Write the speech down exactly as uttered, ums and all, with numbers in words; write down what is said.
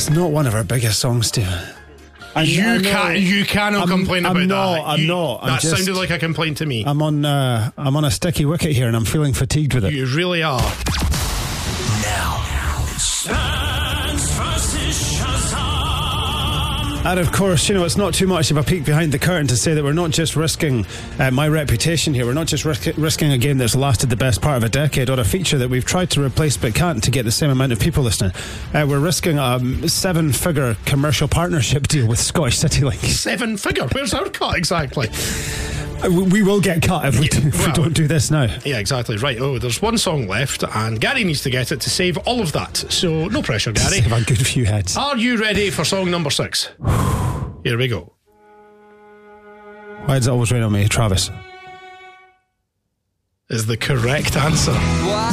It's not one of our biggest songs, Stephen. I, you I can't. You cannot I'm, complain I'm about not, that. I'm you, not. I'm that just, sounded like a complaint to me. I'm on. Uh, I'm on a sticky wicket here, and I'm feeling fatigued with it. You really are. Now, Stans versus Shazam. And of course, you know, it's not too much of a peek behind the curtain to say that we're not just risking uh, my reputation here. We're not just risk- risking a game that's lasted the best part of a decade, or a feature that we've tried to replace but can't to get the same amount of people listening. Uh, we're risking a um, seven-figure commercial partnership deal with Scottish CityLink. Seven figure? Where's our cut exactly? Uh, we will get cut if we, do, if well, we don't do this now. Yeah, exactly. Right. Oh, there's one song left, and Gary needs to get it to save all of that. So no pressure, Gary. Save a good few heads. Are you ready for song number six? Here we go. Why does it always rain on me, Travis? Is the correct answer.